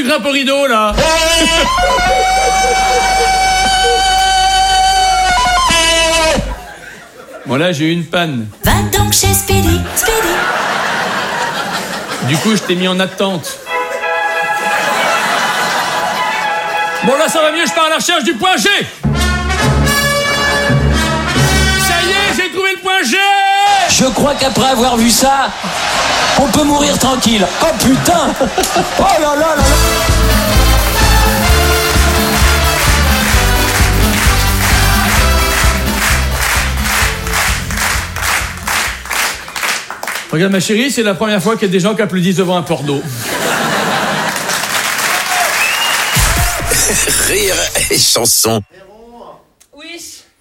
grimpes au rideau, là. Bon, là, j'ai eu une panne. Va donc chez Speedy, Speedy. Du coup, je t'ai mis en attente. Bon, là, ça va mieux, je pars à la recherche du point G. Ça y est, j'ai trouvé le point G. Je crois qu'après avoir vu ça, on peut mourir tranquille. Oh putain. Oh là là là là. Regarde ma chérie, c'est la première fois qu'il y a des gens qui applaudissent devant un porno. Rire et chanson. Oui.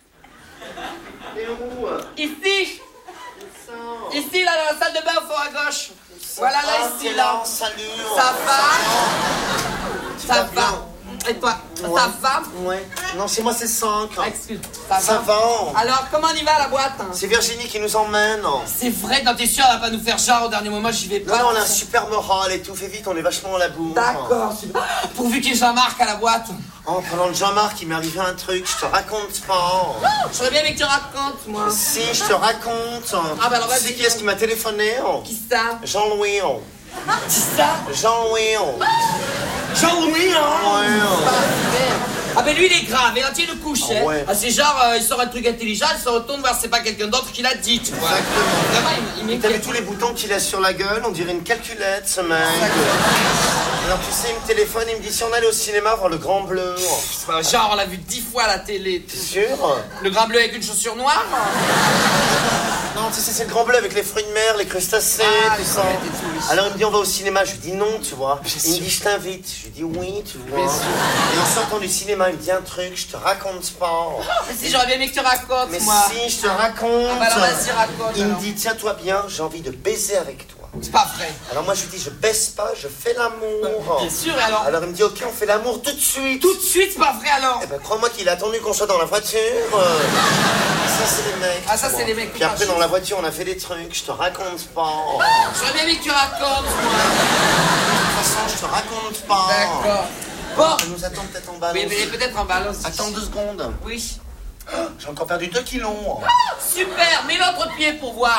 Ici. Ici, là, dans la salle de bain, au fond à gauche. Voilà, là, ici, là. Salut. Ça va? Ça va. Et toi, Ouais. ça va? Ouais. Non, chez moi, c'est 5. Excuse, Ça va. Alors, comment on y va à la boîte? C'est Virginie qui nous emmène. C'est vrai, non, t'es sûr, elle va pas nous faire genre au dernier moment, j'y vais pas. Non, on a un super moral et tout. Fais vite, on est vachement à la bourre. D'accord, super. Pourvu qu'il y ait Jean-Marc à la boîte. En parlant de Jean-Marc, il m'est arrivé un truc, je te raconte pas. Je serais bien avec que tu racontes, moi. Si, je te raconte. Ah, bah alors, vas-y. Tu sais qui est-ce qui m'a téléphoné? Qui ça? Jean-Louis. Qui ça? Jean-Louis. Jean-Louis, hein? Ouais. Ah ben lui il est grave, et là tu le couches, Ah hein. ouais. Ah, c'est genre, il sort un truc intelligent, il se retourne voir c'est pas quelqu'un d'autre qui l'a dit, tu vois. Exactement. Vraiment, il T'as vu m'inquiète. tous les boutons qu'il a sur la gueule? On dirait une calculette, ce mec. Alors tu sais, il me téléphone, il me dit si on allait au cinéma voir Le Grand Bleu. Bah, genre, on l'a vu 10 fois à la télé. T'es sûr? Le grand bleu avec une chaussure noire? Non, tu sais, c'est Le Grand Bleu avec les fruits de mer, les crustacés, Ah, tout les ça. crevettes et tout, oui. Alors il me dit on va au cinéma, je lui dis non, tu vois. Bien Il me sûr. dit je t'invite, je lui dis oui, tu vois. Bien sûr. Et en sortant du cinéma, il me dit un truc, je te raconte pas. Mais si, j'aurais bien aimé que tu racontes, Mais moi. si, je te raconte. Ah bah alors vas-y, raconte, Il me alors. dit tiens-toi bien, j'ai envie de baiser avec toi. C'est pas vrai. Alors moi je lui dis je baisse pas, je fais l'amour. Bien sûr, et alors? Alors il me dit ok, on fait l'amour tout de suite. Tout de suite, c'est pas vrai alors. Eh ben crois-moi qu'il a attendu qu'on soit dans la voiture. Ça c'est les mecs. Ah, ça, tu c'est vois. les mecs, Puis après putain, dans la voiture on a fait des trucs, je te raconte pas. J'aurais bien aimé que tu racontes, moi. De toute façon je te raconte pas. D'accord. Bon. Elle nous attend peut-être en bas. Oui, mais peut-être en balle aussi. Attends 2 secondes. Oui. J'ai encore perdu 2 kilos. Super, mets l'autre pied pour voir.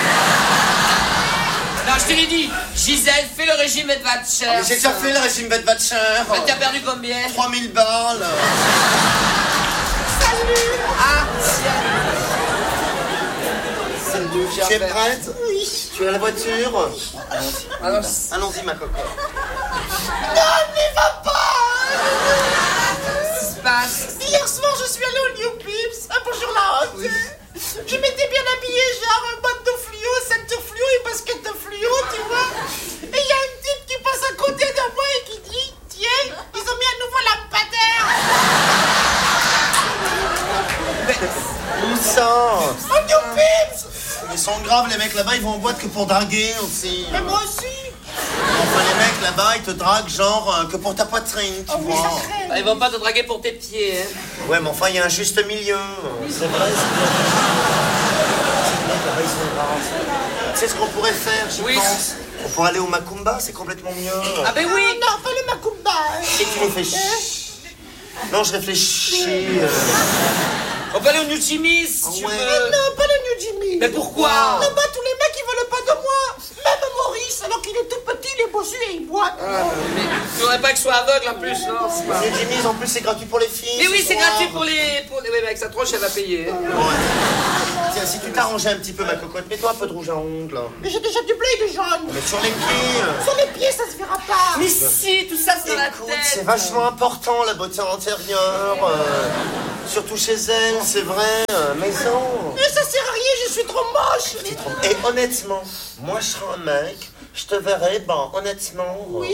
Non, je te l'ai dit, Gisèle, fais le régime Edvatcher. Mais j'ai déjà fait le régime Bedwatcher. T'as perdu combien? 3000 balles. Ah, tiens. Salut, Tu es prête? Oui. Tu es à la voiture? Allons-y. Allons-y. Allons-y ma cocotte. Qu'est-ce qui se passe? Hier soir, je suis allée au New Pips. Ah, bonjour la honte. Je m'étais bien habillée, genre botte de fluo, ceinture fluo et basket de fluo, tu vois. Et il y a une type qui passe à côté de moi et qui dit tiens, ils ont mis un nouveau lampadaire. Où ça? Au New Pips. Ils sont graves les mecs là-bas, ils vont en boîte que pour draguer aussi. Mais moi aussi. Enfin les mecs là-bas, ils te draguent genre que pour ta poitrine, tu Oh oui, vois. ça craint. Ah, ils vont pas te draguer pour tes pieds, hein. Ouais mais enfin il y a un juste milieu. C'est vrai, c'est bien. Ces mecs là-bas, ils sont graves. Tu sais ce qu'on pourrait faire, je Oui. pense? On pourrait aller au Macumba, c'est complètement mieux. Ah ben oui. Non, pas le Macumba. Et tu nous fais chut. Non, je réfléchis. On peut aller au New Jimmy's, si tu Ouais. veux. Non, pas le New Jimmy. Mais pourquoi? Non, bah tous les mecs ils veulent pas de moi. Même Maurice, alors qu'il est tout petit, il est bossu et il boit. Mais tu voudrais pas que je sois aveugle en plus, non? C'est pas... Les Jimmy's, en plus, c'est gratuit pour les filles. Mais oui, ce c'est soir. gratuit pour les... Oui, mais avec sa tronche, elle va payer. Hein. Tiens, si tu t'arrangeais un petit peu, ma cocotte, mets-toi un peu de rouge à ongles. Mais j'ai déjà du bleu et du jaune. Mais sur les pieds. Sur les pieds, ça se verra pas. Mais si, tout ça, c'est dans la Écoute, tête. c'est vachement important, la beauté intérieure. Surtout chez elle, c'est vrai. Maison. Mais ça sert à rien, je suis trop moche. Et honnêtement, moi, je serais un mec. Je te verrais, ben, honnêtement. Oui.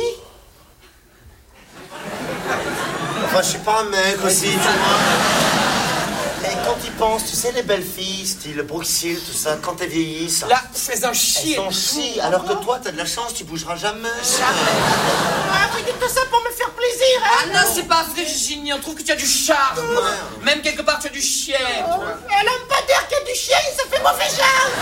Enfin, je suis pas un mec aussi, tu vois. Mais quand tu penses, tu sais, les belles filles, style Bruxelles, tout ça, quand elles vieillissent, Là, fais un elles chier. sont chies, alors que toi, t'as de la chance, tu bougeras jamais. Ah, vous dites ça pour me faire plaisir, Ah hein. non, c'est pas vrai, Virginie, on trouve que tu as du charme. Même quelque part, tu as du chien. tu vois. Un lampadaire qui a du chien, ça fait mauvais genre.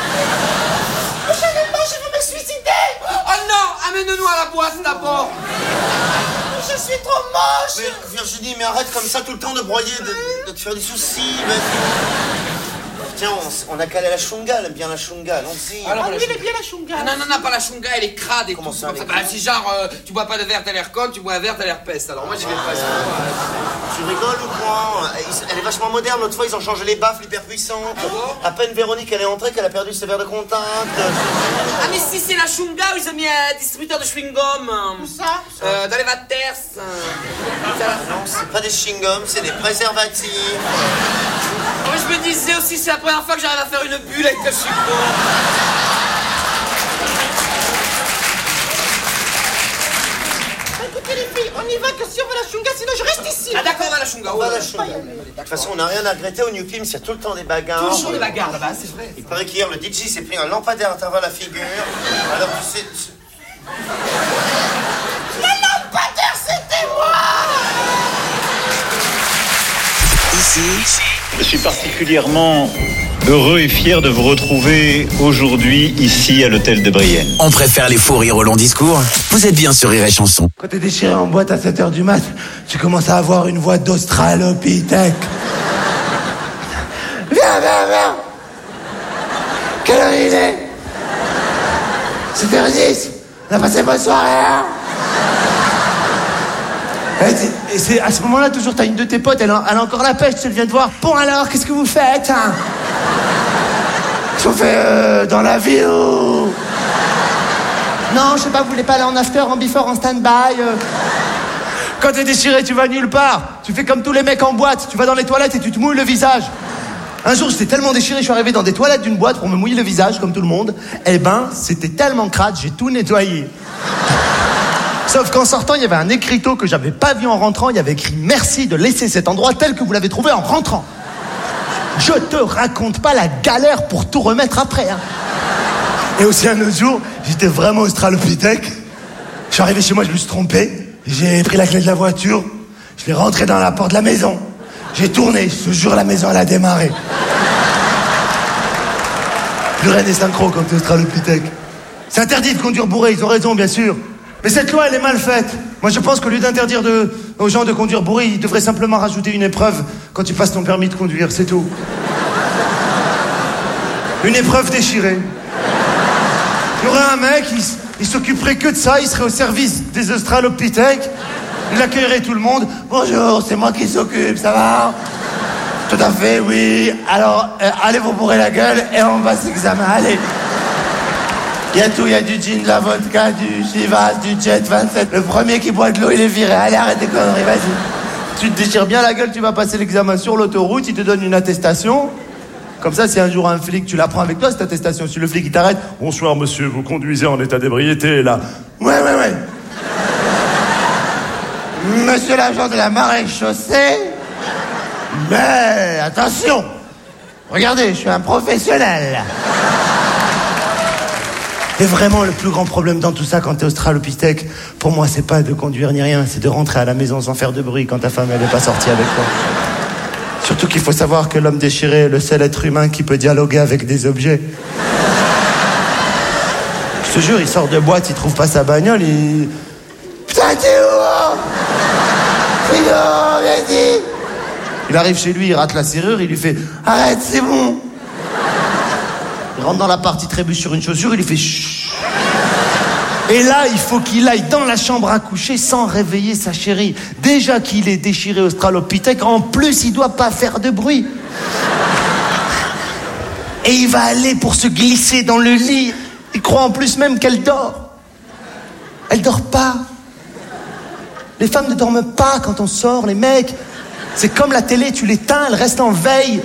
Prochainement, je vais me suicider. Oh non, amène-nous à la boîte d'abord. je suis trop moche. Mais Virginie, mais arrête comme ça tout le temps de broyer, de te faire des soucis. Tiens, on a calé la chunga, elle aime bien la chunga, allons-y. Alors, Ah, lui, il est bien la chunga. Non, pas la chunga, elle est crade et Comment tout. ça, elle est Bah, c'est genre, tu bois pas de verre, t'as l'air con, tu bois un verre, t'as l'air peste. Alors moi, j'y vais pas. Tu rigoles ou quoi? Elle est vachement moderne, l'autre fois ils ont changé les baffes, l'hyper puissante. Ah bon? À peine Véronique elle est entrée qu'elle a perdu ses verres de contact. Ah, mais si c'est la chunga, ils ont mis un distributeur de chewing-gum. Où ça? Dans les vaters. Non, c'est pas des chewing-gums, c'est des préservatifs. Oh, je me disais aussi, c'est la première fois que j'arrive à faire une bulle avec le chewing-gum. Écoutez les filles, on y va que si on veut la chunga, sinon je reste ici. Ah d'accord, on va la chunga. On va à la chunga. De toute façon, on n'a rien à regretter au New Pims, il y a tout le temps des bagarres. Toujours des bagarres là-bas, c'est vrai. Il paraît qu'hier, le DJ s'est pris un lampadaire à travers la figure. Alors tu sais... Le lampadaire, c'était moi. Ici, Je suis particulièrement heureux et fier de vous retrouver aujourd'hui ici à l'hôtel de Brienne. on préfère les faux rires au long discours. Vous êtes bien sur Rire et Chanson. Quand t'es déchiré en boîte à 7h du mat, tu commences à avoir une voix d'Australopithèque. Viens. Quelle heure il est? 7h10. On a passé bonne soirée, hein? Et c'est à ce moment-là, toujours, t'as une de tes potes, elle a encore la pêche, elle vient te voir. Bon alors, qu'est-ce que vous faites, hein? Qu'est-ce qu'on fait dans la ville ou... Non, je sais pas, vous voulez pas aller en after, en before, en stand-by Quand t'es déchiré, tu vas nulle part. Tu fais comme tous les mecs en boîte, tu vas dans les toilettes et tu te mouilles le visage. Un jour, j'étais tellement déchiré, je suis arrivé dans des toilettes d'une boîte pour me mouiller le visage, comme tout le monde. Eh ben, c'était tellement crade, j'ai tout nettoyé. Sauf qu'en sortant, il y avait un écriteau que j'avais pas vu en rentrant. Il y avait écrit « Merci de laisser cet endroit tel que vous l'avez trouvé en rentrant ». Je te raconte pas la galère pour tout remettre après, hein. Et aussi un autre jour, j'étais vraiment australopithèque. Je suis arrivé chez moi, je me suis trompé. J'ai pris la clé de la voiture, je l'ai rentrée dans la porte de la maison. J'ai tourné, ce jour la maison elle a démarré. Plus rien n'est synchro quand t'es australopithèque. C'est interdit de conduire bourré, ils ont raison bien sûr. Mais cette loi elle est mal faite. Moi je pense qu'au lieu d'interdire aux gens de conduire bourré, ils devraient simplement rajouter une épreuve quand tu passes ton permis de conduire, c'est tout. Une épreuve déchirée. Il y aurait un mec, il s'occuperait que de ça, il serait au service des australopithèques, il accueillerait tout le monde. Bonjour, c'est moi qui s'occupe, ça va? Tout à fait, oui. Alors, allez vous bourrer la gueule et on passe l'examen, allez. Il y a tout, il y a du gin, de la vodka, du Chivas, du Jet 27. Le premier qui boit de l'eau, il est viré. Allez, arrête des conneries, vas-y. Tu te déchires bien la gueule, tu vas passer l'examen sur l'autoroute, il te donne une attestation. Comme ça, si un jour un flic, tu la prends avec toi, cette attestation. Si le flic, il t'arrête, bonsoir monsieur, vous conduisez en état d'ébriété, là. Ouais. Monsieur l'agent de la maréchaussée. Mais attention, regardez, je suis un professionnel. Et vraiment, le plus grand problème dans tout ça, quand t'es australopithèque, pour moi, c'est pas de conduire ni rien, c'est de rentrer à la maison sans faire de bruit quand ta femme, elle est pas sortie avec toi. Surtout qu'il faut savoir que l'homme déchiré est le seul être humain qui peut dialoguer avec des objets. Je te jure, il sort de boîte, il trouve pas sa bagnole, il... Putain, t'es où? Frigo, vas-y. Il arrive chez lui, il rate la serrure, il lui fait « Arrête, c'est bon !» Il rentre dans l'appart, il trébuche sur une chaussure, il lui fait « Chut !» Et là, il faut qu'il aille dans la chambre à coucher sans réveiller sa chérie. Déjà qu'il est déchiré australopithèque, en plus, il doit pas faire de bruit. Et il va aller pour se glisser dans le lit. Il croit en plus même qu'elle dort. Elle dort pas. Les femmes ne dorment pas quand on sort, les mecs. C'est comme la télé, tu l'éteins, elle reste en veille.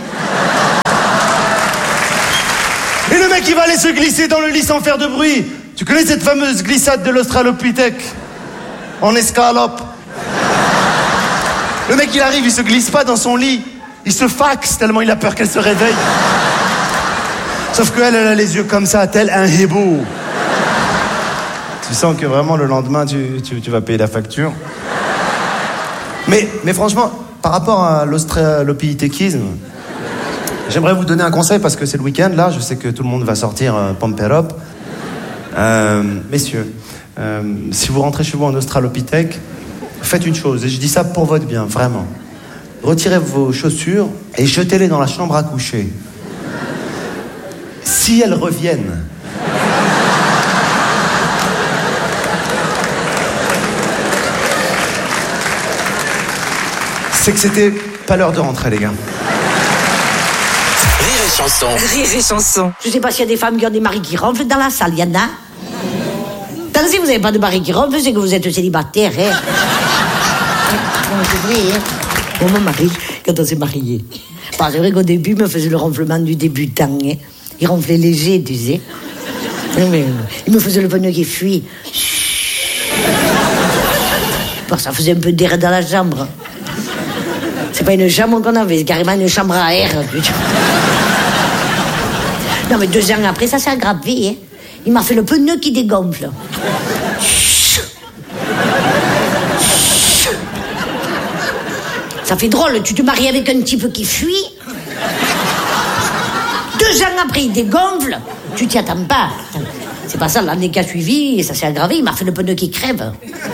Et le mec, il va aller se glisser dans le lit sans faire de bruit. Tu connais cette fameuse glissade de l'australopithèque? En escalope. Le mec, il arrive, il se glisse pas dans son lit. Il se faxe tellement il a peur qu'elle se réveille. Sauf qu'elle, elle a les yeux comme ça, tel un hibou. Tu sens que vraiment, le lendemain, tu vas payer la facture. Mais franchement, par rapport à l'australopithéquisme, j'aimerais vous donner un conseil parce que c'est le week-end, là. Je sais que tout le monde va sortir pump it up. Messieurs, si vous rentrez chez vous en australopithèque, faites une chose, et je dis ça pour votre bien, vraiment. Retirez vos chaussures et jetez-les dans la chambre à coucher. Si elles reviennent... c'est que c'était pas l'heure de rentrer, les gars. Rire et chanson. Rire et chanson. Je sais pas s'il y a des femmes qui ont des maris qui ronflent dans la salle, il y en a. Tant si vous n'avez pas de mari qui ronfle, c'est que vous êtes célibataire, hein. C'est vrai, hein. Bon, mon mari, quand on s'est mariés, bon, c'est vrai qu'au début, il me faisait le ronflement du débutant, hein. Il ronflait léger, tu sais. Mais, il me faisait le pneu qui fuit. Bon, ça faisait un peu d'air dans la chambre. C'est pas une chambre qu'on avait, c'est carrément une chambre à air. Non, mais 2 ans après, ça s'est aggravé, hein. Il m'a fait le pneu qui dégonfle. Ça fait drôle, tu te maries avec un type qui fuit. 2 ans après, il dégonfle. Tu t'y attends pas. C'est pas ça, l'année qui a suivi, ça s'est aggravé, il m'a fait le pneu qui crève.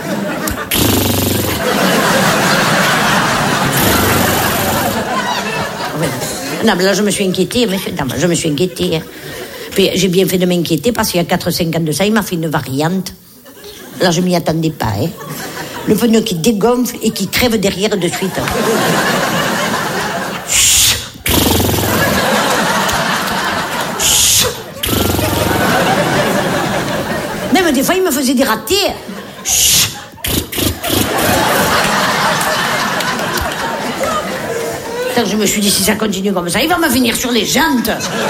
Non, mais là, je me suis inquiétée, monsieur. Non, je me suis inquiétée. Hein. Puis, j'ai bien fait de m'inquiéter parce qu'il y a 4-5 ans de ça, il m'a fait une variante. Là, je m'y attendais pas, hein. Le pneu qui dégonfle et qui crève derrière de suite. Même des fois, il me faisait des ratés. Je me suis dit, si ça continue comme ça, il va me venir sur les jantes.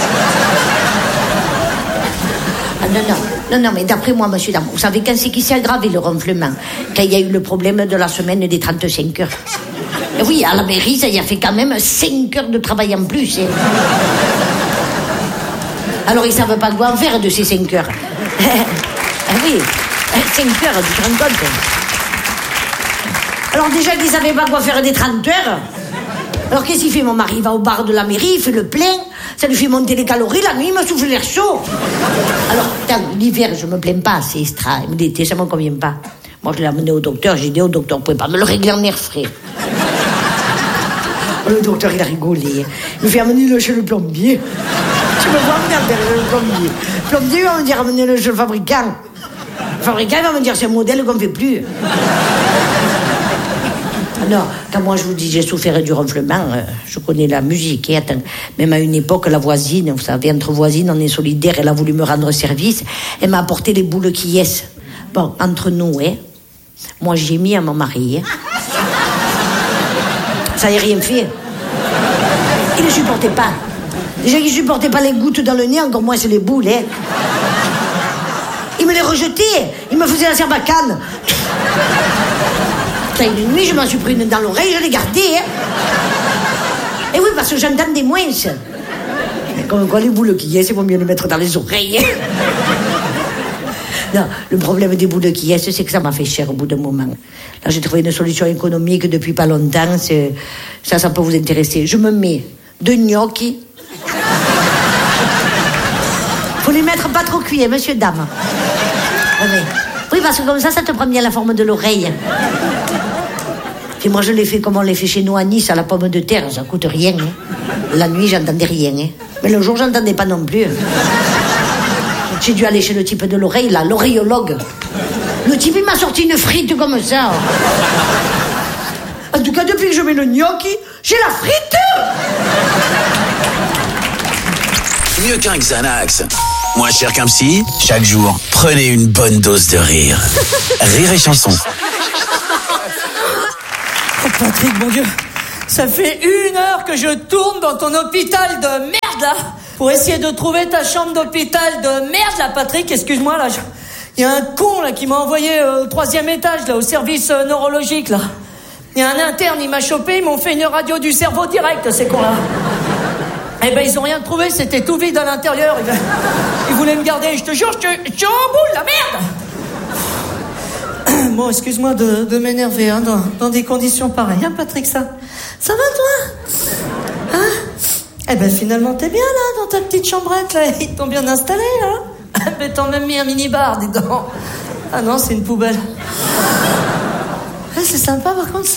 Ah, non, mais d'après moi, monsieur Dame, vous savez quand c'est qui s'est aggravé le ronflement? Quand il y a eu le problème de la semaine des 35 heures. Et oui, à la mairie, ça y a fait quand même 5 heures de travail en plus. Hein. Alors, ils ne savent pas quoi en faire de ces 5 heures. Ah oui, 5 heures, tu te rends compte? Alors déjà qu'ils ne savaient pas quoi faire des 30 heures... Alors qu'est-ce qu'il fait, mon mari? Il va au bar de la mairie, il fait le plein, ça lui fait monter les calories, la nuit il me souffle l'air chaud. Alors, l'hiver, je me plains pas, c'est extra, mais l'été, ça me convient pas. Moi, je l'ai amené au docteur, j'ai dit au docteur, vous pouvez pas me le régler en air frais. Le docteur, il a rigolé. Il me fait amener-le chez le plombier. Tu me vois amener le plombier. Le plombier, il va me dire amenez-le chez le fabricant. Le fabricant, il va me dire c'est un modèle qu'on ne fait plus. Non, quand moi je vous dis j'ai souffert du ronflement, je connais la musique. Et attends, même à une époque, la voisine, vous savez, entre voisines, on est solidaires, elle a voulu me rendre service, elle m'a apporté les boules qui yes. Bon, entre nous, hein, moi j'ai mis à mon mari. Hein. Ça y a rien fait. Il ne supportait pas. Déjà qu'il ne supportait pas les gouttes dans le nez, encore moins c'est les boules. Hein. Il me les rejetait, il me faisait la serbacane. Une nuit, je m'en suis pris une dans l'oreille, je l'ai gardée. Hein. Et oui, parce que j'entendais moins. Comme quoi, les boules qui y est, c'est vaut mieux les mettre dans les oreilles. Hein. Non, le problème des boules qui y est, c'est que ça m'a fait cher au bout d'un moment. Là, j'ai trouvé une solution économique depuis pas longtemps. Ça peut vous intéresser. Je me mets 2 gnocchis. Faut les mettre pas trop cuits, monsieur, dame. Oui, parce que comme ça te prend bien la forme de l'oreille. Et moi, je l'ai fait comme on les fait chez nous à Nice, à la pomme de terre. Ça coûte rien. Hein. La nuit, j'entendais rien. Hein. Mais le jour, j'entendais pas non plus. J'ai dû aller chez le type de l'oreille, là, l'oreillologue. Le type, il m'a sorti une frite comme ça. En tout cas, depuis que je mets le gnocchi, j'ai la frite. Mieux qu'un Xanax. Moins cher qu'un psy, chaque jour, prenez une bonne dose de rire. Rire et chanson. Oh Patrick, mon Dieu, ça fait 1 heure que je tourne dans ton hôpital de merde, là, pour essayer de trouver ta chambre d'hôpital de merde, là, Patrick, excuse-moi, là, il y a un con, là, qui m'a envoyé au 3e étage, là, au service neurologique, là. Il y a un interne, il m'a chopé, ils m'ont fait une radio du cerveau direct, ces cons-là. Eh ben, ils ont rien trouvé, c'était tout vide à l'intérieur. Ils voulaient me garder, je te jure, je suis en boule, la merde. Bon, excuse-moi de m'énerver, hein, dans des conditions pareilles, hein, Patrick, ça va, toi? Hein? Eh ben, finalement, t'es bien, là, dans ta petite chambrette, là, ils t'ont bien installé, là. Mais t'en même mis un mini-bar, dis donc. Ah non, c'est une poubelle. c'est sympa, par contre,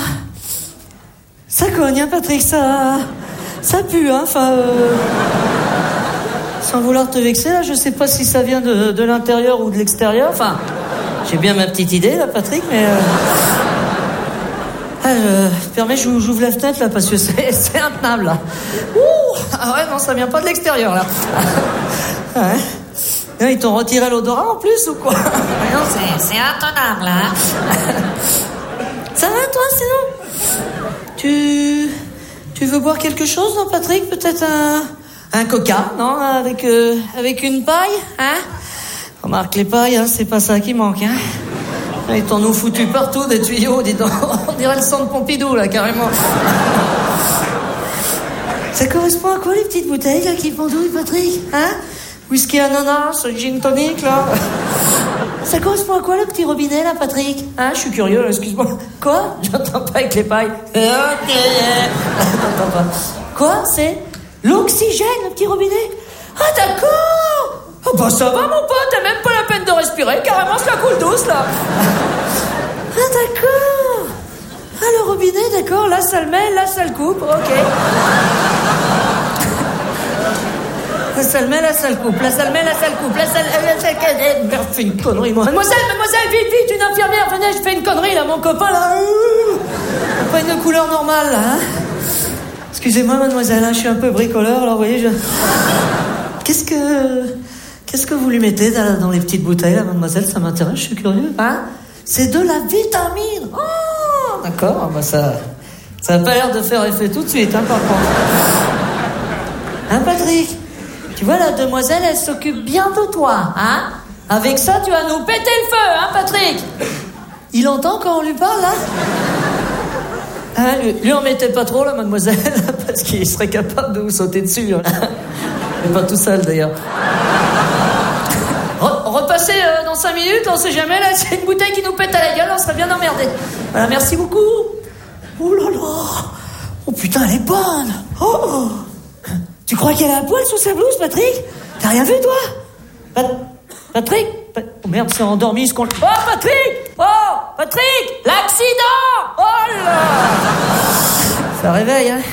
ça cogne, hein, Patrick, ça pue, hein, enfin... Sans vouloir te vexer, là, je sais pas si ça vient de l'intérieur ou de l'extérieur, enfin... J'ai bien ma petite idée, là, Patrick, mais... permets, j'ouvre la fenêtre, là, parce que c'est intenable, là. Ouh! Ah ouais, non, ça vient pas de l'extérieur, là. Ouais. Ils t'ont retiré l'odorat, en plus, ou quoi? Non, c'est intenable, là. Ça va, toi, sinon? Tu veux boire quelque chose, non, Patrick? Peut-être un coca, non? Avec une paille, hein? Remarque, les pailles, hein, c'est pas ça qui manque, hein? Ils t'en ont foutu partout, des tuyaux, dis donc. On dirait le centre Pompidou, là, carrément. Ça correspond à quoi, les petites bouteilles, là, qui pendouillent, Patrick? Hein? Whisky ananas, gin tonic, là. Ça correspond à quoi, le petit robinet, là, Patrick? Hein? Je suis curieux, là, excuse-moi. Quoi? J'entends pas avec les pailles. Ok. J'entends pas. Quoi? C'est l'oxygène, le petit robinet? Ah, d'accord! Oh, bah, ça va, mon pote, t'as même pas la peine de respirer, carrément, ça coule douce, là. Ah, d'accord. Ah, le robinet, d'accord, là, ça le met, là, ça le coupe, ok. Là, ça le met, là, ça le coupe, là, ça le met, là, ça le coupe, là, ça le... Merde, fais une connerie, moi. Mademoiselle, vite, une infirmière, venez, je fais une connerie, là, mon copain, là. Pas une couleur normale, là, hein. Excusez-moi, mademoiselle, hein, je suis un peu bricoleur, alors, vous voyez, Qu'est-ce que vous lui mettez dans les petites bouteilles, là, mademoiselle? Ça m'intéresse, je suis curieux. Hein? C'est de la vitamine. Oh, d'accord, bah ça a pas l'air de faire effet tout de suite, hein, par contre. Hein, Patrick? Tu vois, la demoiselle, elle s'occupe bien de toi, hein? Avec ça, tu vas nous péter le feu, hein, Patrick? Il entend quand on lui parle, là? Hein, lui en mettez pas trop, là, mademoiselle, parce qu'il serait capable de vous sauter dessus, hein. Mais pas tout seul, d'ailleurs. Repassez dans 5 minutes, on sait jamais, là, c'est une bouteille qui nous pète à la gueule, on serait bien emmerdés. Voilà, merci beaucoup. Oh là là. Oh putain, elle est bonne. Oh. Tu crois qu'elle a un poil sous sa blouse, Patrick? T'as rien vu, toi? Patrick? Oh merde, c'est endormi, ce qu'on... Oh, Patrick! Oh, Patrick! L'accident! Oh là. Ça réveille, hein?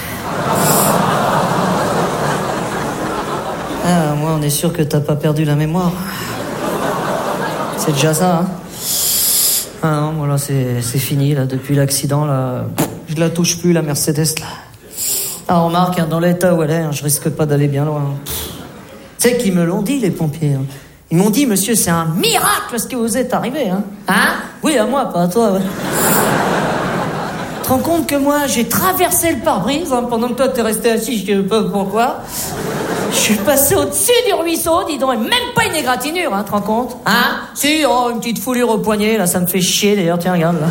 Ah, moi, on est sûr que t'as pas perdu la mémoire. C'est déjà ça, hein. Ah non, moi, là, c'est fini, là, depuis l'accident, là. Je la touche plus, la Mercedes, là. Ah, remarque, hein, dans l'état où elle est, hein, je risque pas d'aller bien loin. Tu sais qu'ils me l'ont dit, les pompiers, hein. Ils m'ont dit, monsieur, c'est un miracle ce qui vous est arrivé, hein. Hein? Oui, à moi, pas à toi, ouais. Tu te rends compte que moi, j'ai traversé le pare-brise, hein, pendant que toi, t'es resté assis, je sais pas pourquoi. Je suis passé au-dessus du ruisseau, dis donc, et même pas une égratignure, hein, tu te rends compte? Hein? Si, oh, une petite foulure au poignet, là, ça me fait chier, d'ailleurs, tiens, regarde, là.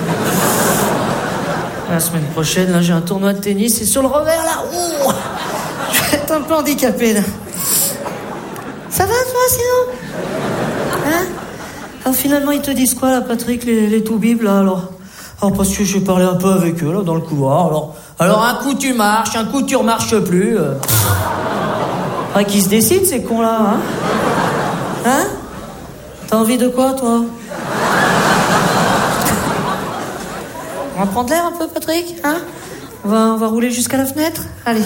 La semaine prochaine, là, j'ai un tournoi de tennis, et sur le revers, là, ouh, je vais être un peu handicapé, là. Ça va, toi, sinon? Hein? Alors, finalement, ils te disent quoi, là, Patrick, les toubibs, là, alors? Alors, parce que j'ai parlé un peu avec eux, là, dans le couloir, alors un coup, tu marches, un coup, tu remarches plus, Ah, qui se décide, ces cons-là, hein? Hein? T'as envie de quoi, toi? On va prendre l'air un peu, Patrick, hein? On va rouler jusqu'à la fenêtre? Allez.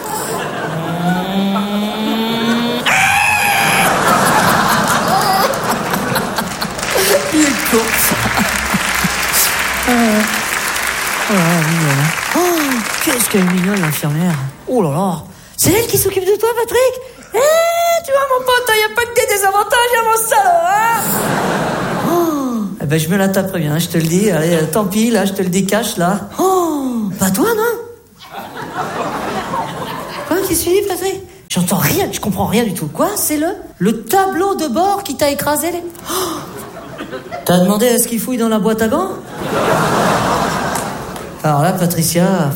Il est court, ça. Oh, qu'est-ce qu'elle est mignonne, l'infirmière. Oh là là. C'est elle qui s'occupe de toi, Patrick? Tu vois, mon pote, y a pas que des désavantages à mon salaud, hein? Oh, eh ben, je me la taperai bien, je te le dis. Allez, tant pis, là, je te le décache, là. Oh, pas toi, non? Quoi, qu'est-ce que tu dis, Patrick? J'entends rien, je comprends rien du tout. Quoi, c'est le tableau de bord qui t'a écrasé les... Oh, t'as demandé à ce qu'il fouille dans la boîte à gants? Alors là, Patrick...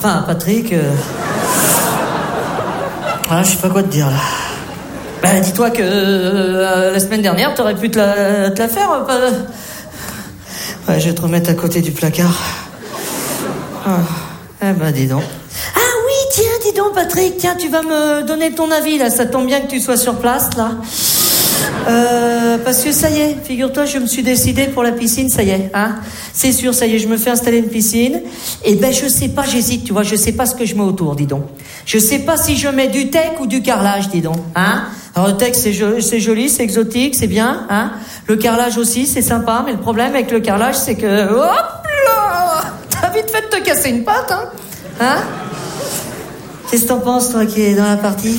Ah, je sais pas quoi te dire, là. Bah, dis-toi que la semaine dernière, t'aurais pu te la faire. Ouais, je vais te remettre à côté du placard. Ah, eh ben, dis donc. Ah oui, tiens, dis donc, Patrick, tiens, tu vas me donner ton avis, là. Ça tombe bien que tu sois sur place, là. Parce que ça y est, figure-toi, je me suis décidé pour la piscine, ça y est, hein. C'est sûr, ça y est, je me fais installer une piscine. Et ben, je sais pas, j'hésite, tu vois, je sais pas ce que je mets autour, dis donc. Je sais pas si je mets du teck ou du carrelage, dis donc, hein. Alors, le teck, c'est joli, c'est exotique, c'est bien, hein. Le carrelage aussi, c'est sympa, mais le problème avec le carrelage, c'est que, hop là, t'as vite fait de te casser une patte, hein. Qu'est-ce que t'en penses, toi, qui es dans la partie?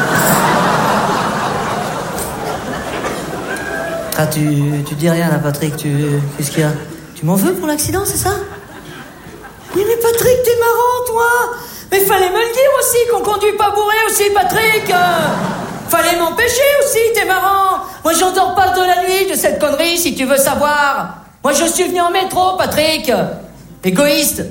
Ah, tu dis rien, là, Patrick, qu'est-ce qu'il y a? Tu m'en veux pour l'accident, c'est ça? Oui, mais Patrick, t'es marrant, toi! Mais fallait me le dire aussi, qu'on conduit pas bourré aussi, Patrick! Fallait m'empêcher aussi, t'es marrant! Moi, j'en dors pas de la nuit de cette connerie, si tu veux savoir! Moi, je suis venu en métro, Patrick! Égoïste!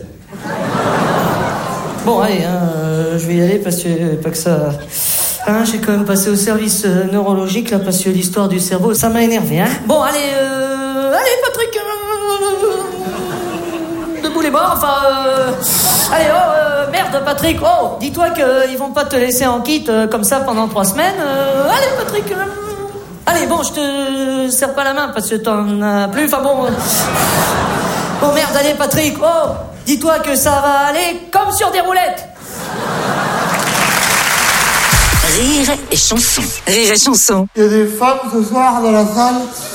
Bon, allez, je vais y aller parce que, pas que ça... Hein, j'ai quand même passé au service neurologique, là, parce que l'histoire du cerveau, ça m'a énervé, hein. Bon, allez, Patrick, debout les bords, enfin, allez, merde, Patrick, dis-toi qu'ils vont pas te laisser en kit comme ça pendant 3 semaines, allez, Patrick, allez, bon, je te serre pas la main, parce que t'en as plus, enfin bon, bon, merde, allez, Patrick, dis-toi que ça va aller comme sur des roulettes. Rire et chanson. Rire et chanson. Il y a des femmes ce soir dans la salle.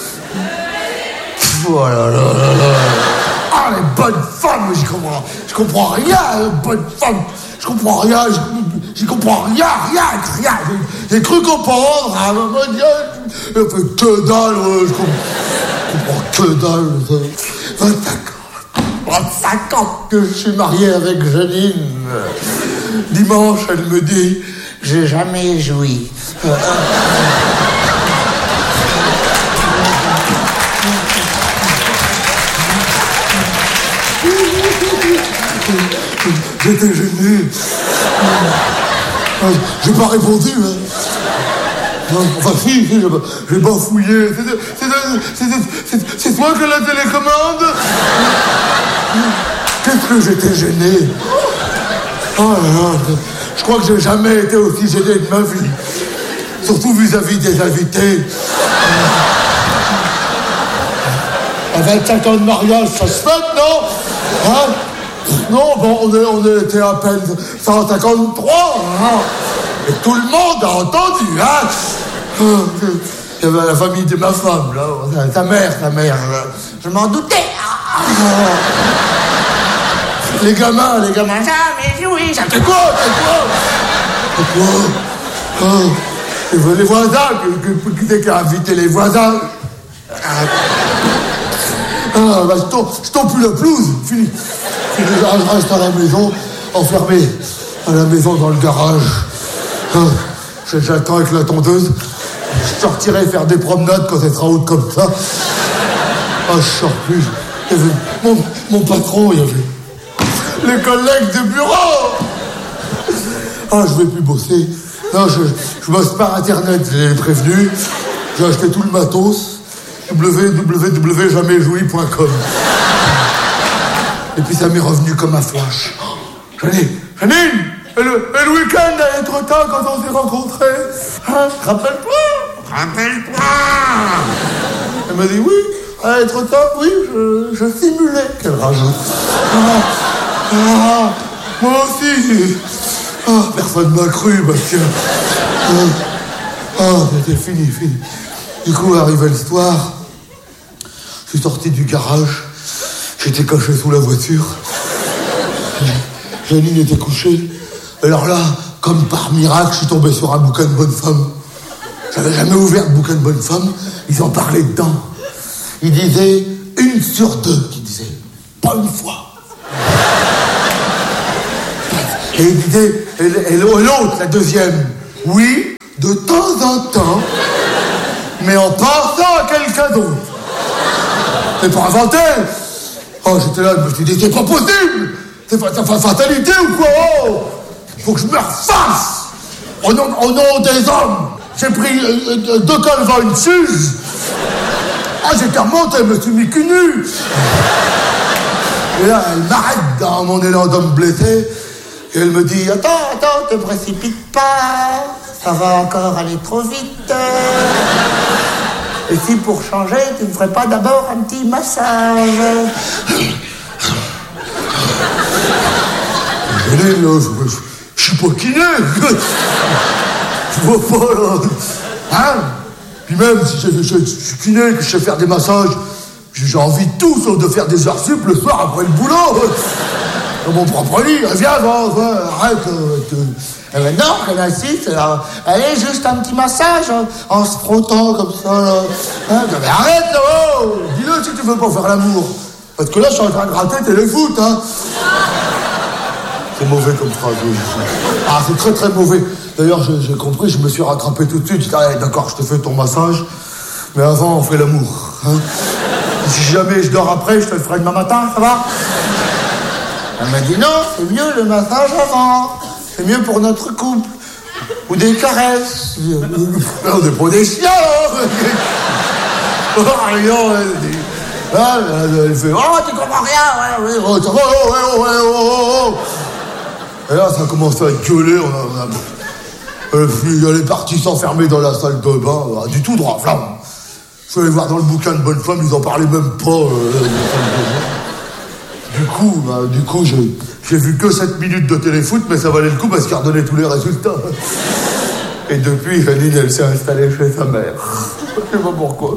Oh là là là là. Ah, les bonnes femmes, je comprends rien, les bonnes femmes. Je comprends rien, j'y comprends rien. J'ai cru comprendre, à un moment donné, je fais que dalle, je comprends que dalle. 25 ans que je suis marié avec Janine. Dimanche, elle me dit... J'ai jamais joui. J'étais gêné. J'ai pas répondu. Enfin, si, j'ai bafouillé. C'est toi qui as la télécommande? Qu'est-ce que j'étais gêné? Oh là là. Je crois que j'ai jamais été aussi gêné de ma vie. Surtout vis-à-vis des invités. À 25 ans de mariage, ça se fait, non? Hein? Non, bon, on était à peine 153, hein? Et tout le monde a entendu, hein? Il y avait la famille de ma femme, là. Ta mère. Je m'en doutais. Les gamins, jamais joui, ça fait quoi? Les voisins, qui a invité les voisins? Je tombe plus la pelouse, fini. Je reste à la maison, enfermé à la maison dans le garage. J'attends avec la tondeuse. Je sortirai faire des promenades quand elle sera haute comme ça. Je sors plus. Il y avait mon patron, il y avait les collègues de bureau. Je vais plus bosser. Non, je bosse par internet, je l'ai prévenu. J'ai acheté tout le matos. www.jamaijoui.com. Et puis ça m'est revenu comme un flash. Janine, et le week-end à être tard quand on s'est rencontrés. Rappelle-toi. Elle m'a dit oui, à être tard, oui, je simulais qu'elle rajoute. Moi aussi. Personne m'a cru parce que... c'était fini. Du coup, arrivé le soir, je suis sorti du garage, j'étais caché sous la voiture. Janine était couchée. Alors là, comme par miracle, je suis tombé sur un bouquin de bonne femme. J'avais jamais ouvert de bouquin de bonne femme, ils en parlaient dedans. Ils disaient 1 sur 2 qui disait pas une fois. Et il disait, et l'autre, la deuxième, oui, de temps en temps, mais en pensant à quelqu'un d'autre. C'est pas inventé. J'étais là, je me suis dit, c'est pas possible. C'est fatalité ou quoi? Faut que je me refasse. Au nom des hommes. J'ai pris 2 colvins, une suze. J'étais remonté, je me suis mis cul nu. Et là, elle m'arrête dans mon élan d'homme blessé. Et elle me dit, attends, te précipite pas. Ça va encore aller trop vite. Et si pour changer, tu ne ferais pas d'abord un petit massage? Allez, là, je suis pas kiné. Je vois pas, là. Hein? Puis même si je suis kiné, que je sais faire des massages, j'ai envie de tout, sauf de faire des heures sup le soir après le boulot. Dans mon propre lit. Viens, arrête. Et maintenant, qu'on assiste, allez, juste un petit massage, en se frottant comme ça, là. Hein? Mais arrête, là, oh. Dis-le si tu veux pas faire l'amour. Parce que là, je suis en train de gratter téléfoot, hein. C'est mauvais comme phrase, oui. Ah, c'est très très mauvais. D'ailleurs, j'ai compris, je me suis rattrapé tout de suite. J'ai dit, allez, d'accord, je te fais ton massage, mais avant, on fait l'amour. Hein. Si jamais je dors après, je te le ferai demain matin, ça va? Elle m'a dit, non, c'est mieux le massage avant. C'est mieux pour notre couple. Ou des caresses. On n'est pas des chiens, elle fait, oh, tu comprends rien, ouais, oh, ça va, oh. Et là, ça a commencé à gueuler, elle est partie s'enfermer dans la salle de bain, du tout droit, flamme. Je suis allé voir dans le bouquin de bonne femme, ils en parlaient même pas. Du coup, j'ai vu que 7 minutes de téléfoot, mais ça valait le coup parce qu'il redonnait tous les résultats. Et depuis, Vanine, elle s'est installée chez sa mère. Je sais pas pourquoi,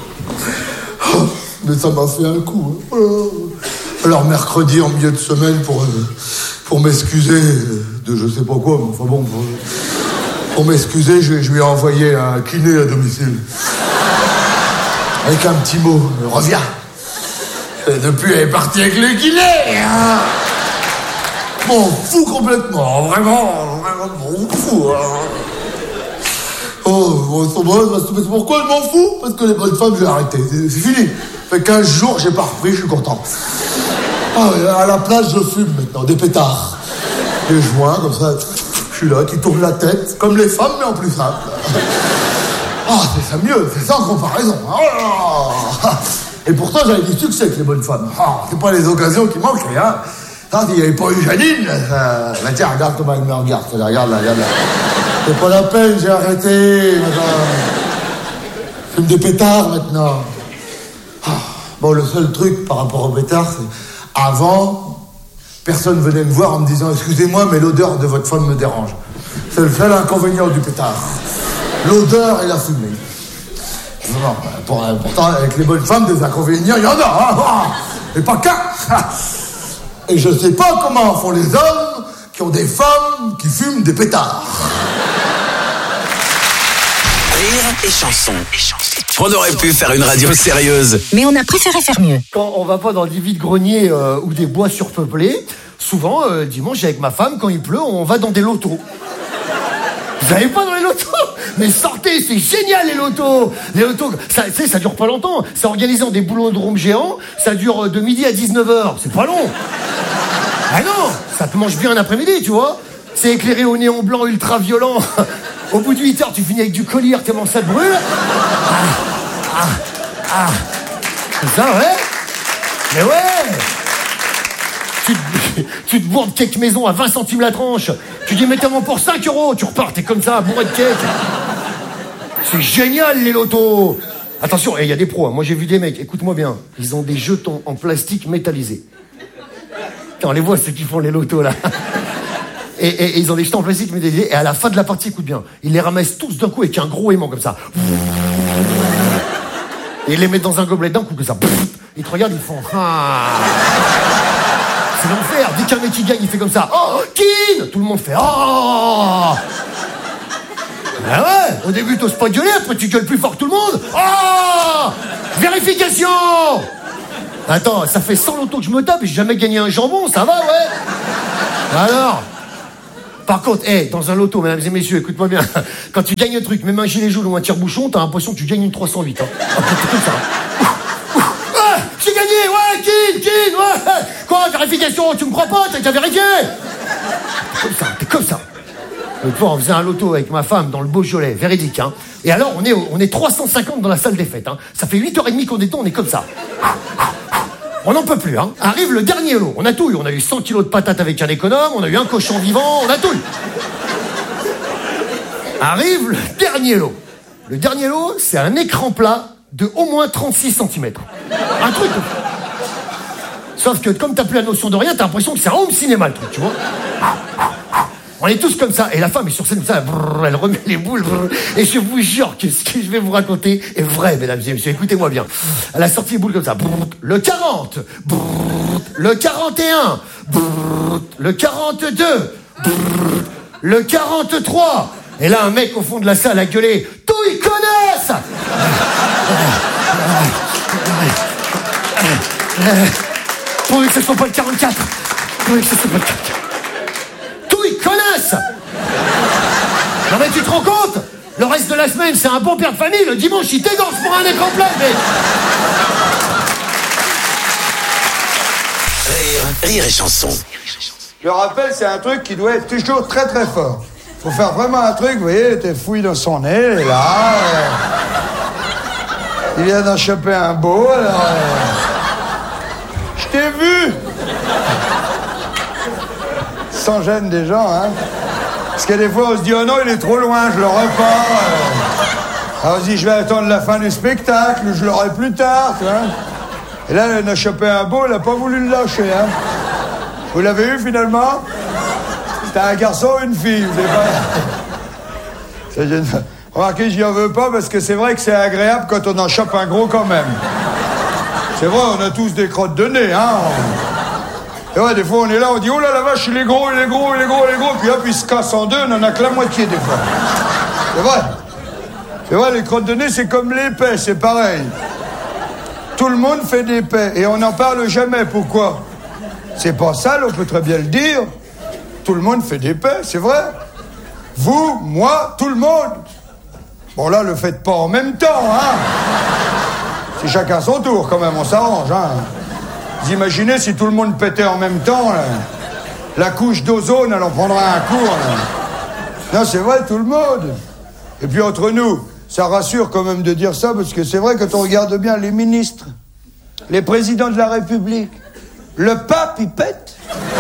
mais ça m'a fait un coup. Alors mercredi, en milieu de semaine, pour m'excuser de je sais pas quoi, mais enfin bon, pour m'excuser, je lui ai envoyé un kiné à domicile. Avec un petit mot, reviens. Et depuis, elle est partie avec le kiné. Hein. M'en fous complètement, vraiment, m'en fous. Hein. Oh, c'est pourquoi je m'en fous? Parce que les bonnes femmes, j'ai arrêté. C'est fini. Ça fait 15 jours, j'ai pas repris, je suis content. À la place, je fume maintenant, des pétards. Des joints, comme ça, je suis là, qui tourne la tête, comme les femmes, mais en plus simple. C'est ça mieux, c'est sans comparaison. Oh, et pourtant, j'avais du succès avec les bonnes femmes. C'est pas les occasions qui manquaient, hein. S'il n'y avait pas eu Janine, tiens, regarde comment elle me regarde. Regarde là. C'est pas la peine, j'ai arrêté. Je fume des pétards maintenant. Bon, le seul truc par rapport aux pétards, c'est avant, personne venait me voir en me disant excusez-moi, mais l'odeur de votre femme me dérange. C'est le seul inconvénient du pétard. L'odeur et la fumée. Non, pourtant, avec les bonnes femmes, des inconvénients, il y en a. Et pas qu'un. Et je sais pas comment font les hommes qui ont des femmes qui fument des pétards. Rire et chanson. On aurait pu faire une radio sérieuse, mais on a préféré faire mieux. Quand on va pas dans des vides-greniers ou des bois surpeuplés, souvent, dimanche, avec ma femme, quand il pleut, on va dans des lotos. Vous n'allez pas dans les lotos? Mais sortez, c'est génial les lotos. Les lotos, ça dure pas longtemps. C'est organisé en des boulodromes géants. Ça dure de midi à 19h. C'est pas long. Ah non, ça te mange bien un après-midi, tu vois. C'est éclairé au néon blanc ultra violent. Au bout de 8 heures, tu finis avec du collier tellement ça te brûle. C'est ça, ouais. Mais ouais. Tu te bourres de cake maison à 20 centimes la tranche. Tu dis, mettez-moi pour 5 €. Tu repars, t'es comme ça, bourré de cake. C'est génial, les lotos. Attention, il y a des pros. Hein. Moi, j'ai vu des mecs, écoute-moi bien. Ils ont des jetons en plastique métallisé. On les voit, ceux qui font les lotos, là. Et ils ont des jetons en plastique métallisé. Et à la fin de la partie, écoute bien, ils les ramassent tous d'un coup avec un gros aimant comme ça. Et ils les mettent dans un gobelet d'un coup comme ça. Ils te regardent, ils font... C'est l'enfer. Dès qu'un mec qui gagne, il fait comme ça. Oh, Kin! Tout le monde fait oh! Ah ouais, au début, t'oses pas gueuler, après tu gueules plus fort que tout le monde. Oh! Vérification! Attends, ça fait 100 lotos que je me tape et j'ai jamais gagné un jambon, ça va, ouais? Alors? Par contre, dans un loto, mesdames et messieurs, écoute-moi bien. Quand tu gagnes un truc, même un gilet jaune ou un tire-bouchon, t'as l'impression que tu gagnes une 308. Hein. C'est comme ça. J'ai gagné, ouais, Kin, ouais. Quoi, vérification, tu me crois pas, t'as qu'à vérifier. T'es comme ça. L'autre fois, on faisait un loto avec ma femme dans le Beaujolais, véridique, hein. Et alors, on est 350 dans la salle des fêtes, hein. Ça fait 8h30 qu'on est dedans, on est comme ça. On n'en peut plus, hein. Arrive le dernier lot, on a tout eu. On a eu 100 kilos de patates avec un économe, on a eu un cochon vivant, on a tout eu. Arrive le dernier lot. Le dernier lot, c'est un écran plat de au moins 36 cm. Un truc. Sauf que comme t'as plus la notion de rien, t'as l'impression que c'est un home cinéma le truc, tu vois. On est tous comme ça. Et la femme est sur scène comme ça, brrr, elle remet les boules. Brrr, et je vous jure que ce que je vais vous raconter est vrai, mesdames et messieurs. Écoutez-moi bien. Elle a sorti les boules comme ça. Brrr, le 40. Brrr, le 41. Brrr, le 42. Brrr, le 43. Et là, un mec au fond de la salle a gueulé. Tout ils connaissent. Pourvu que ce soit pas le 44. Pourvu que ce soit pas le 44. Ils connaissent. Non mais tu te rends compte? Le reste de la semaine, c'est un bon père de famille. Le dimanche, il t'égorge pour un écran plat, mais... Rire et chanson. Le rappel, c'est un truc qui doit être toujours très très fort. Faut faire vraiment un truc, vous voyez, t'es fouille dans son nez, et là... il vient d'en choper un beau, alors... je t'ai vu. Sans gêne des gens, hein. Parce que des fois, on se dit, oh non, il est trop loin, je le repars. Alors on se dit, je vais attendre la fin du spectacle, je l'aurai plus tard, tu vois. Et là, il a chopé un beau, il a pas voulu le lâcher, hein. Vous l'avez eu, finalement? C'était un garçon ou une fille, vous savez pas. Remarquez, j'y en veux pas, parce que c'est vrai que c'est agréable quand on en chope un gros quand même. C'est vrai, on a tous des crottes de nez, hein. Et ouais, des fois, on est là, on dit, oh là, la vache, il est gros, il est gros, il est gros, il est gros. Puis hop, il se casse en deux, on en a que la moitié, des fois. C'est vrai. C'est vrai, les crottes de nez, c'est comme l'épais, c'est pareil. Tout le monde fait des paix, et on n'en parle jamais. Pourquoi? C'est pas sale, on peut très bien le dire. Tout le monde fait des paix, c'est vrai. Vous, moi, tout le monde. Bon, là, le faites pas en même temps, hein. C'est chacun son tour, quand même, on s'arrange, hein. Vous imaginez si tout le monde pétait en même temps, là. La couche d'ozone, elle en prendra un coup, là. Non, c'est vrai, tout le monde. Et puis entre nous, ça rassure quand même de dire ça, parce que c'est vrai, quand on regarde bien les ministres, les présidents de la République, le pape, il pète.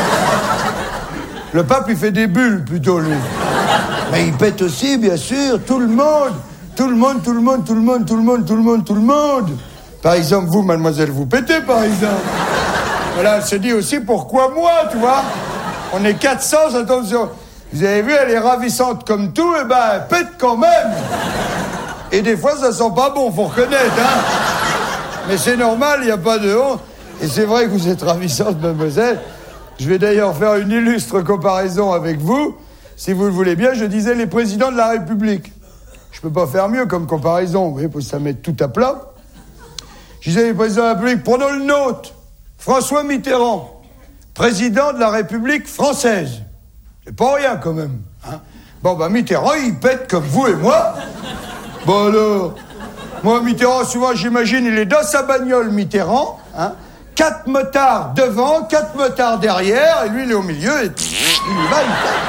Le pape, il fait des bulles, plutôt, lui. Mais il pète aussi, bien sûr, tout le monde. Tout le monde, tout le monde, tout le monde, tout le monde, tout le monde, tout le monde. Par exemple, vous, mademoiselle, vous pétez, par exemple. Voilà, elle se dit aussi, pourquoi moi, tu vois? On est 400, attention. Vous avez vu, elle est ravissante comme tout, et ben, elle pète quand même. Et des fois, ça sent pas bon, faut reconnaître, hein. Mais c'est normal, il n'y a pas de honte. Et c'est vrai que vous êtes ravissante, mademoiselle. Je vais d'ailleurs faire une illustre comparaison avec vous. Si vous le voulez bien, je disais les présidents de la République. Je peux pas faire mieux comme comparaison, vous voyez, pour que ça mette tout à plat. Je disais les présidents de la République, prenons le nôtre. François Mitterrand, président de la République française. C'est pas rien, quand même. Hein. Bon, bah, Mitterrand, il pète comme vous et moi. Bon, alors, moi, Mitterrand, souvent, j'imagine, il est dans sa bagnole, Mitterrand. Hein. 4 motards devant, 4 motards derrière, et lui, il est au milieu, et il y va, il pète.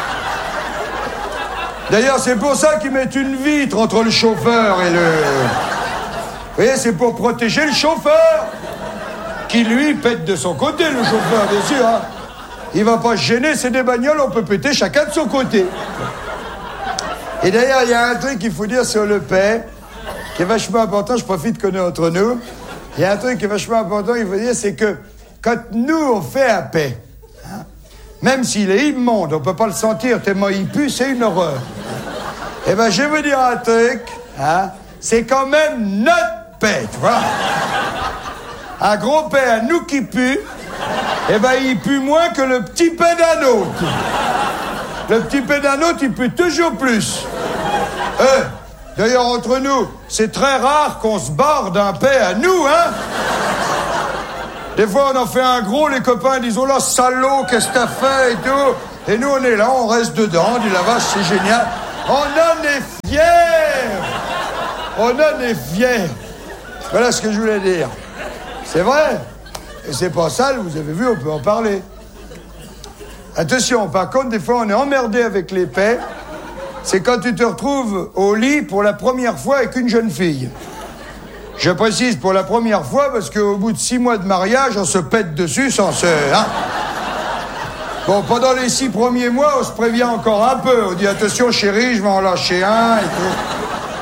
D'ailleurs, c'est pour ça qu'ils mettent une vitre entre le chauffeur et le... Vous voyez, c'est pour protéger le chauffeur, qui, lui, pète de son côté, le chauffeur, bien sûr. Hein. Il va pas se gêner, c'est des bagnoles, on peut péter chacun de son côté. Et d'ailleurs, il y a un truc qu'il faut dire sur le paix, qui est vachement important, je profite qu'on est entre nous. Il y a un truc qui est vachement important, il faut dire, c'est que quand nous, on fait un paix, hein, même s'il est immonde, on peut pas le sentir tellement il pue, c'est une horreur. Eh ben, je vais vous dire un truc, hein, c'est quand même notre paix, tu vois. Un gros paix à nous qui pue, eh ben, il pue moins que le petit paix d'un autre. Le petit paix d'un autre, il pue toujours plus. D'ailleurs, entre nous, c'est très rare qu'on se barre d'un paix à nous, hein. Des fois, on en fait un gros, les copains disent, oh là, salaud, qu'est-ce que t'as fait et tout. Et nous, on est là, on reste dedans, on dit, la vache, c'est génial. On en est fiers. On en est fiers. Voilà ce que je voulais dire. C'est vrai. Et c'est pas sale, vous avez vu, on peut en parler. Attention, par contre, des fois, on est emmerdé avec les paix. C'est quand tu te retrouves au lit pour la première fois avec une jeune fille. Je précise pour la première fois parce qu'au bout de 6 mois de mariage, on se pète dessus sans se... Hein. Bon, pendant les 6 premiers mois, on se prévient encore un peu. On dit, attention chérie, je vais en lâcher un et tout.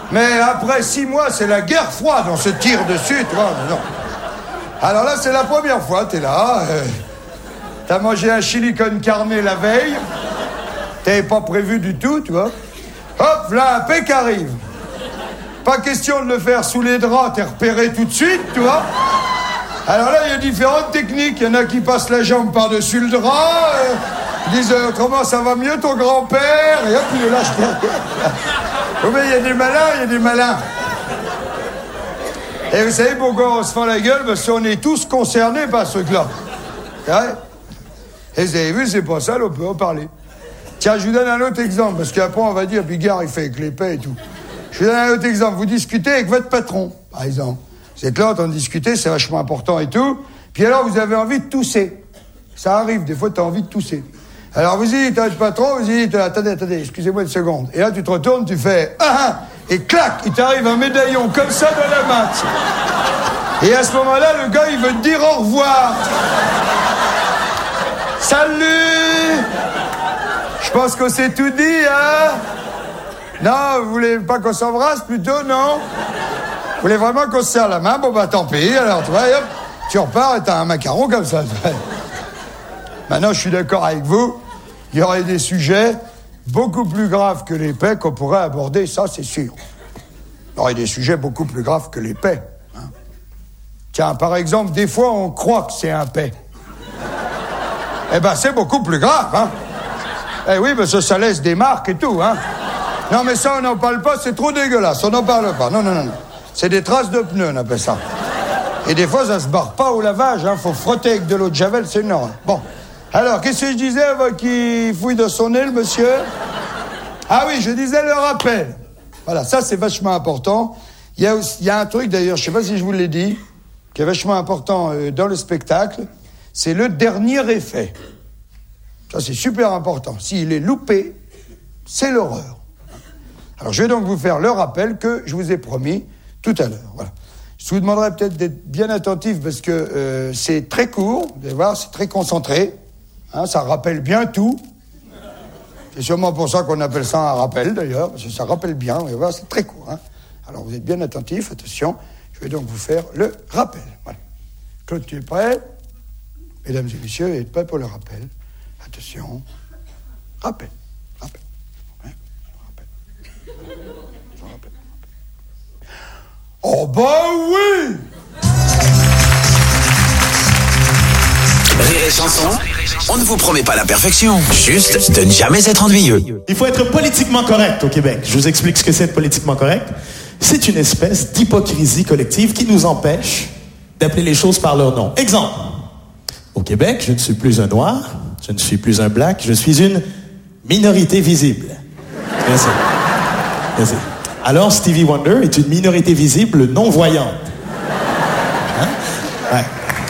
Mais après 6 mois, c'est la guerre froide, on se tire dessus, tu vois. Non. Alors là, c'est la première fois, t'es là, t'as mangé un chili con carne la veille, t'avais pas prévu du tout, tu vois. Hop, là, un pec arrive. Pas question de le faire sous les draps, t'es repéré tout de suite, tu vois. Alors là, il y a différentes techniques. Il y en a qui passent la jambe par-dessus le drap, disent comment ça va mieux ton grand-père, et hop, il le lâche derrière. Oh, mais il y a des malins, il y a des malins. Et vous savez pourquoi on se fend la gueule? Parce qu'on est tous concernés par ce truc-là. Ouais. Et vous avez vu, c'est pas ça, on peut en parler. Tiens, je vous donne un autre exemple, parce qu'après on va dire, Bigard, il fait avec l'épée et tout. Je vous donne un autre exemple. Vous discutez avec votre patron, par exemple. Vous êtes là en train de discuter, c'est vachement important et tout. Puis alors, vous avez envie de tousser. Ça arrive, des fois, tu as envie de tousser. Alors, vous dites à votre patron, vous dites, attendez, excusez-moi une seconde. Et là, tu te retournes, tu fais, et clac, il t'arrive un médaillon comme ça dans la main. Et à ce moment-là, le gars, il veut te dire au revoir. Salut! Je pense qu'on s'est tout dit, hein? Non, vous voulez pas qu'on s'embrasse, plutôt, non? Vous voulez vraiment qu'on se serre la main? Bon, bah, tant pis. Alors, tu vois, hop, tu repars et t'as un macaron comme ça. Maintenant, je suis d'accord avec vous. Il y aurait des sujets beaucoup plus graves que les paix qu'on pourrait aborder, ça, c'est sûr. Il y aurait des sujets beaucoup plus graves que les paix. Hein. Tiens, par exemple, des fois, on croit que c'est un paix. Eh ben, c'est beaucoup plus grave, hein. Eh oui, parce que ça laisse des marques et tout, hein. Non, mais ça, on n'en parle pas, c'est trop dégueulasse. On n'en parle pas. Non. C'est des traces de pneus, on appelle ça. Et des fois, ça se barre pas au lavage, hein. Faut frotter avec de l'eau de Javel, c'est énorme. Bon. Alors, qu'est-ce que je disais avant qu'il fouille de son nez, le monsieur? Ah oui, je disais le rappel. Voilà, ça, c'est vachement important. Il y a un truc, d'ailleurs, je sais pas si je vous l'ai dit, qui est vachement important dans le spectacle, c'est le dernier effet. Ça, c'est super important. S'il est loupé, c'est l'horreur. Alors, je vais donc vous faire le rappel que je vous ai promis tout à l'heure. Voilà. Je vous demanderai peut-être d'être bien attentif parce que c'est très court, vous allez voir, c'est très concentré. Hein, ça rappelle bien tout. C'est sûrement pour ça qu'on appelle ça un rappel, d'ailleurs, parce que ça rappelle bien, vous allez voir, c'est très court. Hein. Alors, vous êtes bien attentifs, attention. Je vais donc vous faire le rappel. Voilà. Claude, tu es prêt? Mesdames et messieurs, êtes prêts pour le rappel? Attention. Rappel. Ouais. Rappel. Oh bah oui! Rire et chanson, on ne vous promet pas la perfection, juste de ne jamais être ennuyeux. Il faut être politiquement correct au Québec. Je vous explique ce que c'est être politiquement correct. C'est une espèce d'hypocrisie collective qui nous empêche d'appeler les choses par leur nom. Exemple. Au Québec, je ne suis plus un noir, je ne suis plus un black, je suis une minorité visible. Merci. Alors, Stevie Wonder est une minorité visible non-voyante. Hein? Ouais.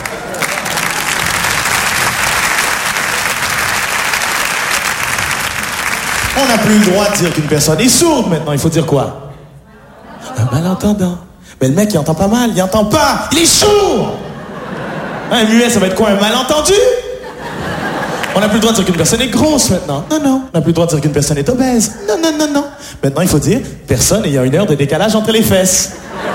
On n'a plus le droit de dire qu'une personne est sourde maintenant. Il faut dire quoi? Un malentendant. Mais le mec, il entend pas mal. Il entend pas. Il est sourd. Un muet, ça va être quoi? Un malentendu? On n'a plus le droit de dire qu'une personne est grosse maintenant. Non. On n'a plus le droit de dire qu'une personne est obèse. Non. Maintenant, il faut dire personne ayant 1 heure de décalage entre les fesses.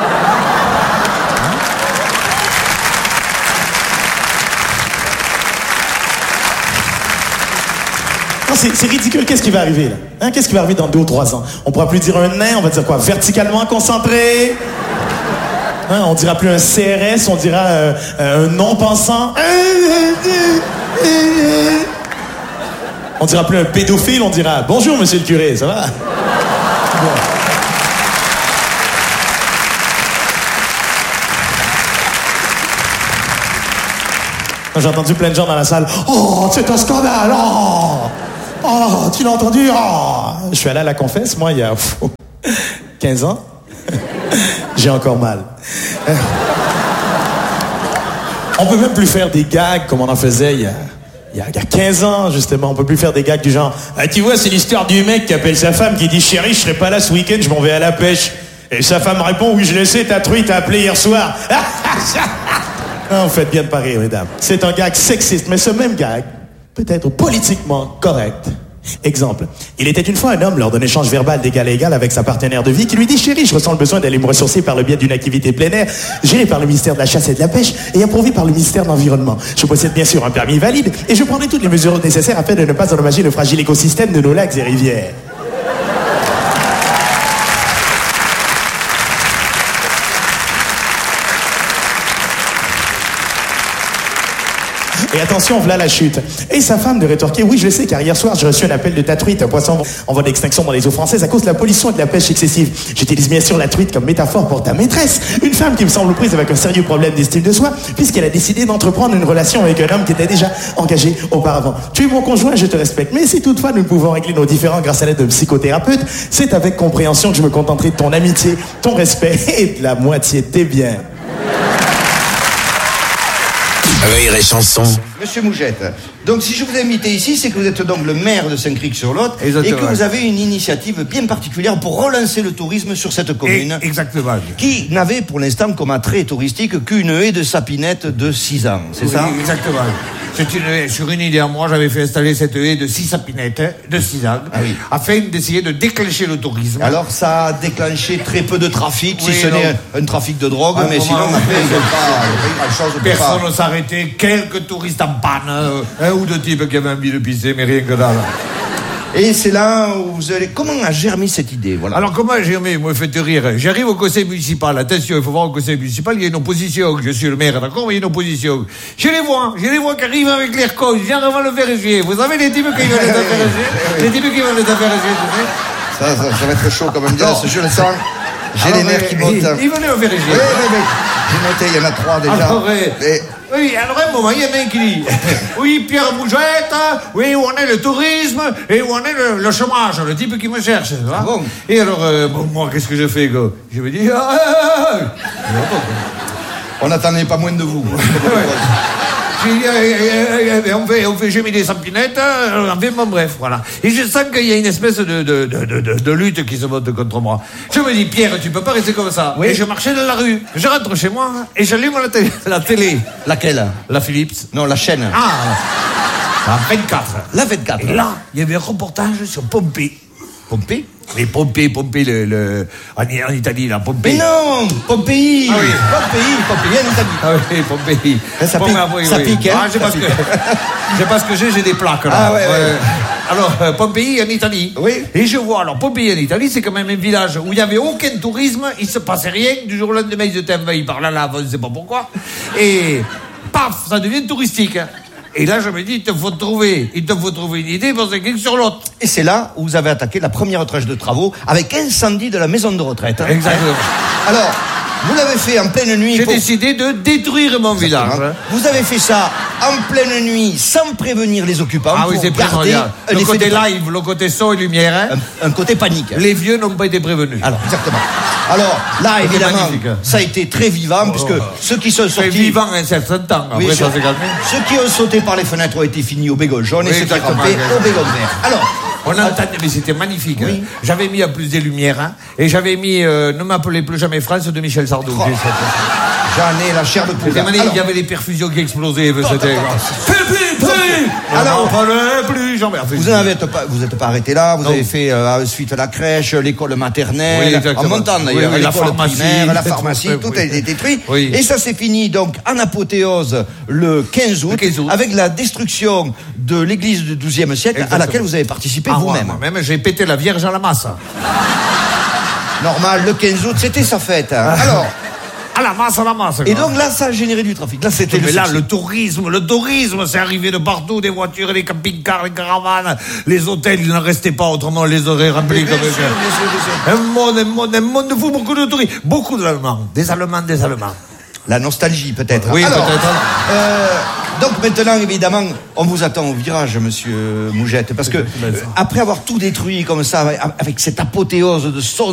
C'est ridicule. Qu'est-ce qui va arriver, là? Hein? Qu'est-ce qui va arriver dans 2 ou 3 ans? On pourra plus dire un nain, on va dire quoi? Verticalement concentré? Hein? On dira plus un CRS, on dira un non-pensant. On dira plus un pédophile, on dira « Bonjour, monsieur le curé, ça va? » J'ai entendu plein de gens dans la salle. « Oh, c'est un scandale! Oh, tu l'as entendu? Oh. » Je suis allé à la confesse, moi, il y a 15 ans. J'ai encore mal. On peut même plus faire des gags comme on en faisait il y a 15 ans, justement. On peut plus faire des gags du genre « Ah, tu vois, c'est l'histoire du mec qui appelle sa femme, qui dit « Chérie, je serai pas là ce week-end, je m'en vais à la pêche. » Et sa femme répond « Oui, je le sais, ta truie t'a appelé hier soir. » Non, vous faites bien de pas rire, mesdames. C'est un gag sexiste, mais ce même gag peut être politiquement correct Exemple, il était une fois un homme lors d'un échange verbal d'égal à égal avec sa partenaire de vie qui lui dit « Chérie, je ressens le besoin d'aller me ressourcer par le biais d'une activité plein air, gérée par le ministère de la Chasse et de la Pêche et approuvée par le ministère de l'Environnement. Je possède bien sûr un permis valide et je prendrai toutes les mesures nécessaires afin de ne pas endommager le fragile écosystème de nos lacs et rivières. » Et attention, voilà la chute. Et sa femme de rétorquer, oui, je le sais, car hier soir, j'ai reçu un appel de ta truite, un poisson en voie d'extinction dans les eaux françaises à cause de la pollution et de la pêche excessive. J'utilise bien sûr la truite comme métaphore pour ta maîtresse, une femme qui me semble prise avec un sérieux problème d'estime de soi, puisqu'elle a décidé d'entreprendre une relation avec un homme qui était déjà engagé auparavant. Tu es mon conjoint, je te respecte, mais si toutefois nous pouvons régler nos différends grâce à l'aide d'un psychothérapeute, c'est avec compréhension que je me contenterai de ton amitié, ton respect et de la moitié de tes biens. Rire et chanson. Monsieur Mougette, donc si je vous ai invité ici, c'est que vous êtes donc le maire de Saint-Cric-sur-Lot et que vous avez une initiative bien particulière pour relancer le tourisme sur cette commune. Exactement. Qui n'avait pour l'instant comme attrait touristique qu'une haie de sapinette de 6 ans, c'est ça? Exactement. Sur une idée à moi, j'avais fait installer cette haie de 6 sapinettes de 6 ans, afin d'essayer de déclencher le tourisme. Alors ça a déclenché très peu de trafic, si ce n'est un trafic de drogue, mais sinon après, il n'y a pas grand-chose. Personne ne s'arrêtait, quelques touristes en panne, un ou deux types qui avaient envie de pisser, mais rien que dalle. Et c'est là où vous allez... Comment a germé cette idée, voilà. Alors, comment a germé? Vous me faites rire. J'arrive au conseil municipal. Attention, il faut voir au conseil municipal, il y a une opposition. Je suis le maire, d'accord, mais il y a une opposition. Je les vois qui arrivent avec l'air con. Ils viennent avant le vérifier. Vous savez, les types qui veulent les affaires. Les types qui veulent les affaires. Ça va être chaud quand même, bien, je le sens. J'ai les nerfs qui montent. Ils venaient au vérifier. Oui. J'ai noté, il y en a 3 déjà. Alors, oui, alors à un moment, il y en a un qui dit oui, Pierre Mougette, oui, où en est le tourisme et où en est le chômage, le type qui me cherche. Bon. Et alors, moi, qu'est-ce que je fais, quoi? Je me dis on n'attendait pas moins de vous. J'ai mis des sampinettes, bon, bref, voilà. Et je sens qu'il y a une espèce de lutte qui se monte contre moi. Je me dis, Pierre, tu peux pas rester comme ça. Oui. Et je marchais dans la rue. Je rentre chez moi et j'allume la télé. Laquelle? La Philips. Non, la chaîne. La 24. La 24. Et là, il y avait un reportage sur Pompée. Pompée? Mais Pompée, en Italie, là, Pompée. Mais non, Pompéi. Ah oui. Pompéi en Italie. Ah oui, Pompéi. Ça pique, hein. C'est parce que j'ai des plaques, là. Ah ouais. Alors, Pompéi en Italie. Oui. Et je vois, alors, Pompéi en Italie, c'est quand même un village où il n'y avait aucun tourisme, il se passait rien, du jour au lendemain, ils étaient envahis par la lave, on ne sait pas pourquoi. Et, paf, ça devient touristique. Et là, je me dis, il te faut trouver une idée pour Saint-Cric-sur-Lot. Et c'est là où vous avez attaqué la première tranche de travaux avec incendie de la maison de retraite. Hein. Exactement. Alors, vous l'avez fait en pleine nuit. J'ai décidé de détruire mon village. Vous avez fait ça en pleine nuit, sans prévenir les occupants. Ah oui, c'est primordial. Le côté live, le côté son et lumière. Hein. Un côté panique. Les vieux n'ont pas été prévenus. Alors, exactement. Alors, là, évidemment, ça a été très vivant, puisque ceux qui sont sortis... Très vivant un certain temps, après ça s'est calmé. Ceux qui ont sauté par les fenêtres ont été finis au bégon jaune et ceux qui ont rampé au bégon vert. Alors... On entendait, mais c'était magnifique. Oui. Hein. J'avais mis en plus des lumières, hein, et j'avais mis Ne m'appelez plus jamais France de Michel Sardou. J'en ai la chair de poule. Il y avait des perfusions qui explosaient. C'était... Alors, plus jamais. Vous n'êtes pas arrêté là. Vous avez fait ensuite la crèche, l'école maternelle, en montant d'ailleurs, l'école primaire, la pharmacie, tout a été détruit. Oui. Et ça s'est fini donc en apothéose le 15 août, avec la destruction de l'église du XIIe siècle à laquelle vous avez participé vous-même. Moi-même, j'ai pété la Vierge à la masse. Normal, le 15 août, c'était sa fête. Alors... À la masse. Et donc là, ça a généré du trafic. Là, c'était le tourisme, c'est arrivé de partout, des voitures, des camping-cars, des caravanes, les hôtels, il n'en restait pas, autrement on les aurait remplis comme ça. Un monde de fou, beaucoup de touristes, beaucoup d'Allemands, des Allemands. La nostalgie, peut-être. Oui, alors, peut-être. Donc maintenant, évidemment, on vous attend au virage, monsieur Mougette, parce que après avoir tout détruit comme ça, avec cette apothéose de son